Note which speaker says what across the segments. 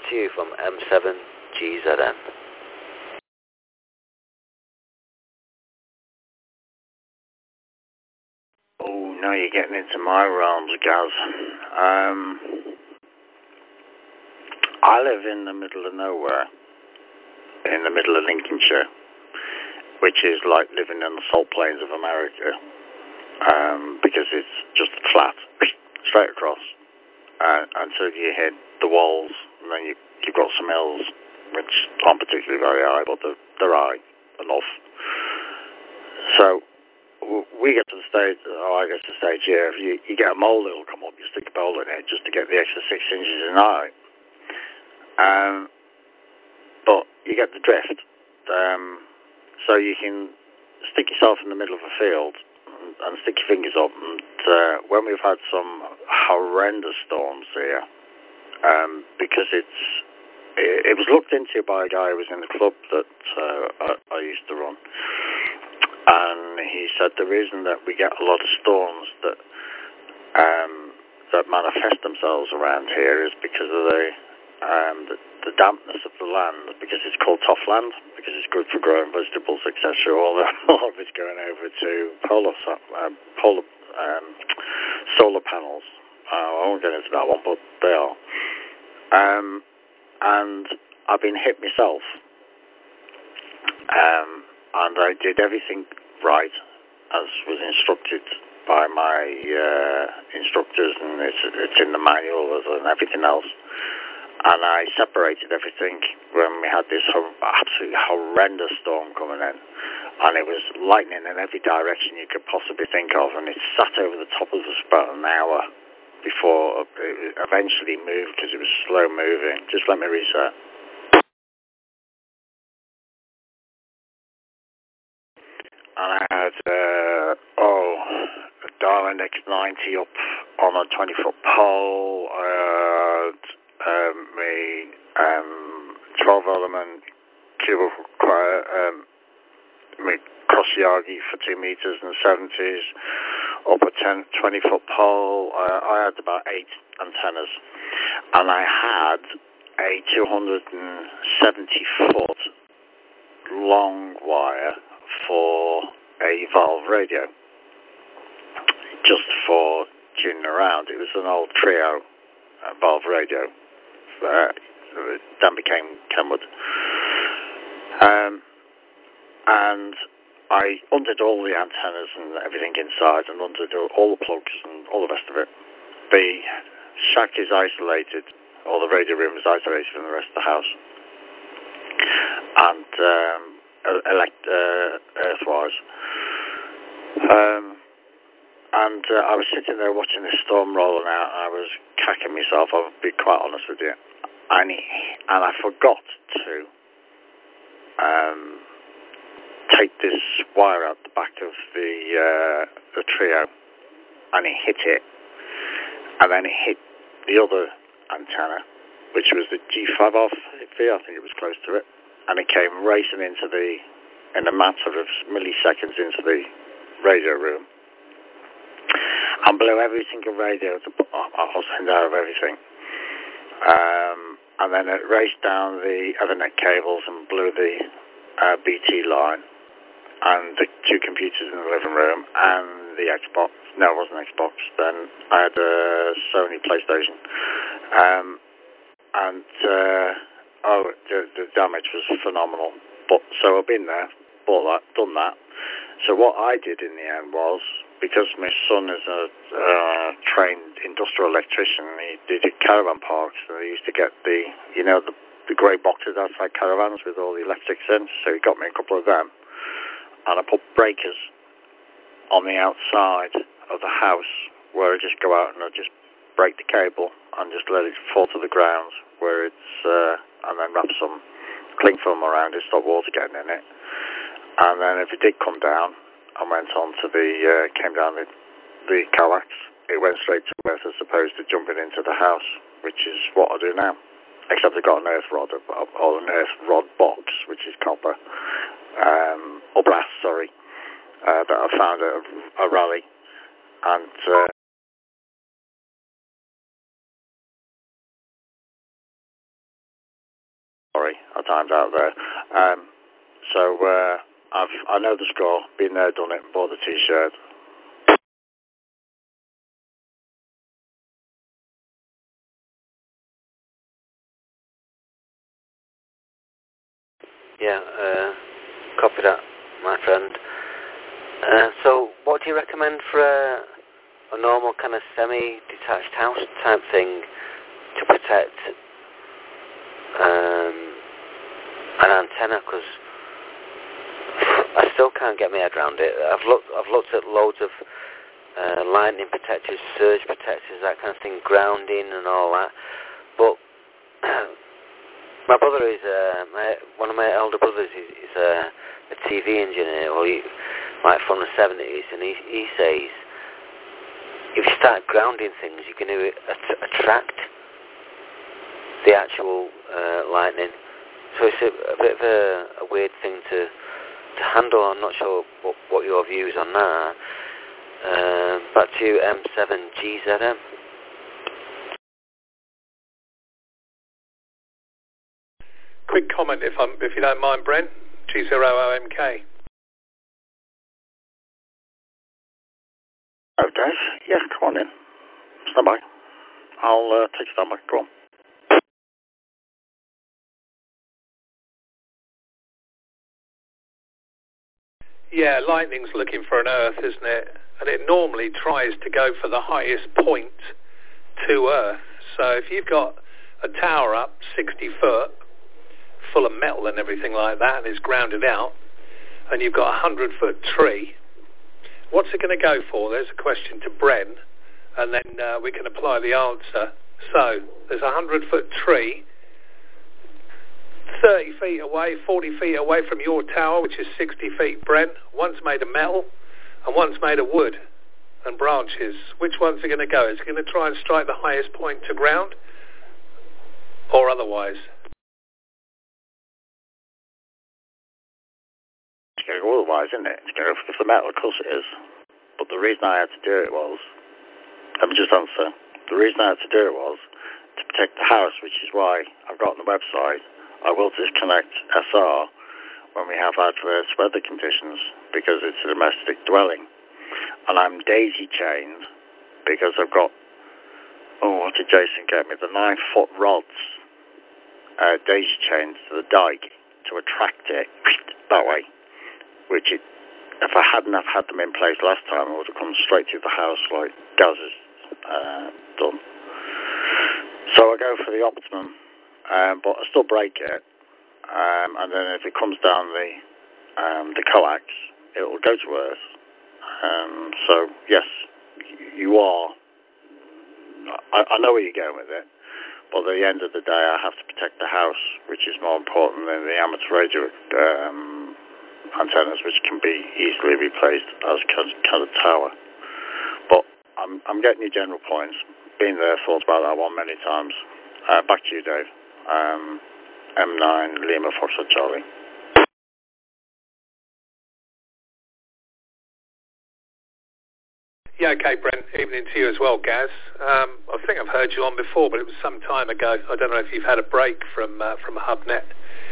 Speaker 1: to you from M7GZN.
Speaker 2: Oh, now you're getting into my realms, Gaz. I live in the middle of nowhere, in the middle of Lincolnshire, which is like living in the salt plains of America, because it's just flat, straight across, until you hit the walls, and then you've got some hills, which aren't particularly very high, but they're high enough. So we get to the stage, I get to the stage here, if you get a mole that'll come up, you stick a pole in it just to get the extra 6 inches in height. But you get the drift. So you can stick yourself in the middle of a field and stick your fingers up. And when we've had some horrendous storms here, because it was looked into by a guy who was in the club that I used to run. And he said the reason that we get a lot of storms that manifest themselves around here is because of the dampness of the land, because it's called tough land, because it's good for growing vegetables, etc. All of it's going over to solar panels. I won't get into that one, but they are. And I've been hit myself. And I did everything right as was instructed by my instructors, and it's in the manual and everything else. And I separated everything when we had this absolutely horrendous storm coming in. And it was lightning in every direction you could possibly think of, and it sat over the top of us for about an hour before it eventually moved, because it was slow moving. Just let me reset. And I had a Diamond X90 up on a 20-foot pole. I had my 12-element cubicle my Kosyagi for 2 meters and 70s up a 20-foot pole. I had about 8 antennas, and I had a 270-foot long wire for a valve radio, just for tuning around. It was an old Trio valve radio. Then became Kenwood. And I undid all the antennas and everything inside, and undid all the plugs and all the rest of it. The shack is isolated, or the radio room is isolated from the rest of the house. And earthwise. And I was sitting there watching this storm rolling out, and I was cacking myself, I'll be quite honest with you. And I forgot to take this wire out the back of the Trio, and it hit it. And then it hit the other antenna, which was the G5 V, I think it was close to it. And it came racing in a matter of milliseconds into the radio room, and blew every single radio to put off and out of everything. And then it raced down the Ethernet cables and blew the BT line, and the 2 computers in the living room, and the Xbox. No, it wasn't Xbox. Then I had a Sony PlayStation. The damage was phenomenal. But so I've been there, bought that, done that. So what I did in the end was, because my son is a trained industrial electrician, he did caravan parks, and he used to get the grey boxes outside caravans with all the electrics in. So he got me a couple of them, and I put breakers on the outside of the house where I just go out and I just break the cable and just let it fall to the ground where it's, and then wrap some cling film around it, stop water getting in it. And then if it did come down and went on to came down the coax, it went straight to where it's supposed to, jumping into the house, which is what I do now. Except I've got an earth rod, or an earth rod box, which is copper, or brass, sorry, that I found at a rally. And sorry, I timed out there. So I know the score, been there, done it, bought the T-shirt.
Speaker 1: Yeah, copy that, my friend. So what do you recommend for a normal kind of semi-detached house type thing to protect an antenna? Because I still can't get my head around it. I've looked at loads of lightning protectors, surge protectors, that kind of thing, grounding and all that. But my brother is one of my elder brothers is a TV engineer, or like from the 70s, and he says if you start grounding things, you're going to attract the actual lightning. So it's a bit of a weird thing to handle. I'm not sure what your views on that. Back to M7GZM.
Speaker 3: Quick comment, if you don't mind, Brent. G0OMK.
Speaker 2: Oh, Dave? Yeah, come on in. Stand by. I'll take you stand by. Go on.
Speaker 3: Yeah, lightning's looking for an Earth, isn't it? And it normally tries to go for the highest point to Earth. So if you've got a tower up 60 foot, full of metal and everything like that, and it's grounded out, and you've got a 100-foot tree, what's it going to go for? There's a question to Bren, and then we can apply the answer. So there's a 100-foot tree 30 feet away, 40 feet away from your tower, which is 60 feet, Bren. One's made of metal and one's made of wood and branches. Which one's it going to go? Is it going to try and strike the highest point to ground or otherwise?
Speaker 2: It's going to go otherwise, isn't it? It's going to go for the metal, of course it is. But the reason I had to do it was, let me just answer. The reason I had to do it was to protect the house, which is why I've got on the website, I will disconnect SR when we have adverse weather conditions because it's a domestic dwelling. And I'm daisy chained because I've got, what did Jason get me? The 9-foot rods daisy chained to the dike to attract it that way. Which if I hadn't have had them in place last time, I would have come straight through the house like Gaz has done. So I go for the optimum. But I still break it, and then if it comes down the coax, it will go to Earth. So yes, you are. I know where you're going with it, but at the end of the day, I have to protect the house, which is more important than the amateur radio antennas, which can be easily replaced as can a tower. But I'm getting your general points. Been there, thought about that one many times. Back to you, Dave. M9 Lima Foxtrot Charlie.
Speaker 3: Yeah, okay, Brent. Evening to you as well, Gaz. I think I've heard you on before, but it was some time ago. I don't know if you've had a break from HubNet.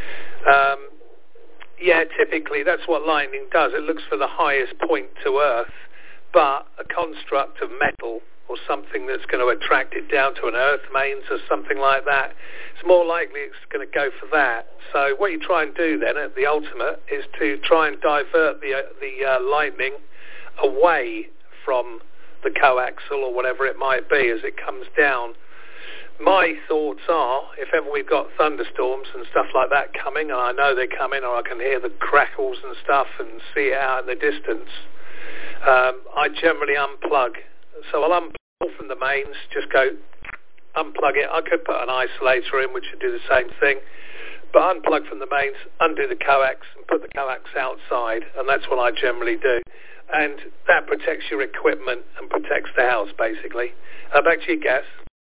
Speaker 3: Yeah, typically that's what lightning does. It looks for the highest point to Earth, but a construct of metal or something that's going to attract it down to an earth mains or something like that, it's more likely it's going to go for that. So what you try and do then at the ultimate is to try and divert the lightning away from the coaxial or whatever it might be as it comes down. My thoughts are, if ever we've got thunderstorms and stuff like that coming, and I know they're coming, or I can hear the crackles and stuff and see it out in the distance, I generally unplug. So I'll unplug from the mains, just go unplug it. I could put an isolator in, which would do the same thing, but unplug from the mains, undo the coax, and put the coax outside, and that's what I generally do. And that protects your equipment and protects the house, basically. Back to you, Gaz.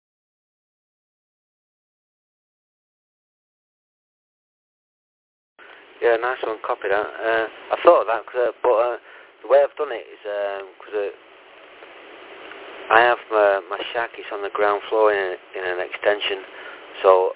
Speaker 1: Yeah, nice one, copy that. I thought of that, but the way I've done it is because I have my shack is on the ground floor in an extension, so